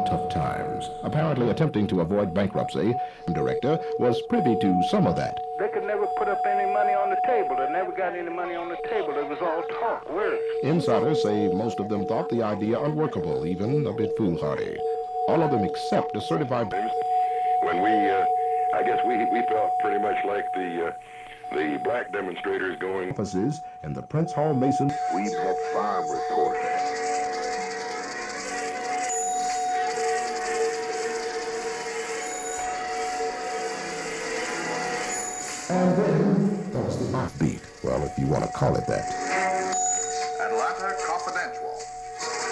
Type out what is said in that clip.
in tough times, apparently attempting to avoid bankruptcy. The director was privy to some of that. They could never put up any money on the table. They never got any money on the table. It was all talk, words. Insiders say most of them thought the idea unworkable, even a bit foolhardy. All of them except a certified... When I guess we felt pretty much like the black demonstrators going... offices in the Prince Hall Mason... We had farm reporters. And then there was the offbeat, well, if you want to call it that.